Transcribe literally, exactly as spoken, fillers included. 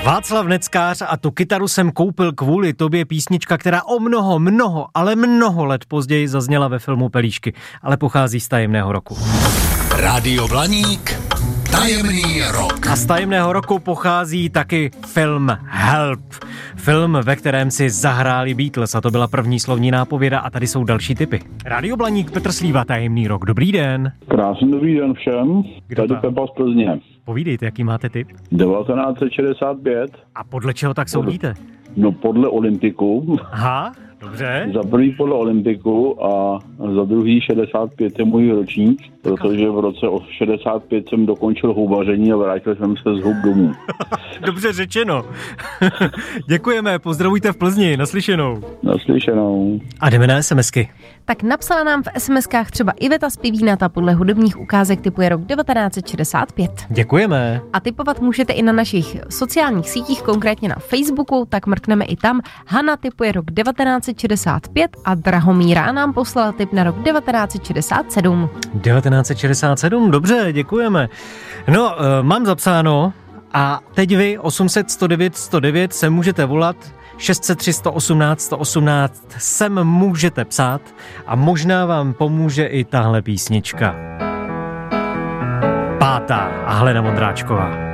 Václav Neckář a tu kytaru jsem koupil kvůli tobě, písnička, která o mnoho, mnoho, ale mnoho let později zazněla ve filmu Pelíšky, ale pochází z tajemného roku. Rádio Blaník, tajemný rok. A z tajemného roku pochází taky film Help. Film, ve kterém si zahráli Beatles, a to byla první slovní nápověda, a tady jsou další tipy. Rádio Blaník, Petr Slíva, tajemný rok. Dobrý den. Krásný dobrý den všem. Kdo Tady tam? Pepa z Plzně. Povídejte, jaký máte tip? devatenáct set šedesát pět. A podle čeho tak soudíte? No podle Olympiku. Aha, dobře. Za první podle Olympiku a za druhý šedesát pět je můj ročník, protože v roce šedesát pět jsem dokončil houbaření a vrátil jsem se z hub domů. Dobře řečeno. Děkujeme, pozdravujte v Plzni, naslyšenou. Naslyšenou. A jdeme na SMSky. Tak napsala nám v SMSkách třeba Iveta z Pivínata, podle hudebních ukázek typuje rok devatenáct set šedesát pět. Děkujeme. A tipovat můžete i na našich sociálních sítích, konkrétně na Facebooku, tak mrkneme i tam. Hana tipuje rok devatenáct set šedesát pět a Drahomíra nám poslala tip na rok devatenáct set šedesát sedm. devatenáct set šedesát sedm, dobře, děkujeme. No, e, mám zapsáno a teď vy osm set sto devět sto devět se můžete volat, šest set tři sto osmnáct sto osmnáct sem můžete psát a možná vám pomůže i tahle písnička. Pátá a Helena Vondráčková.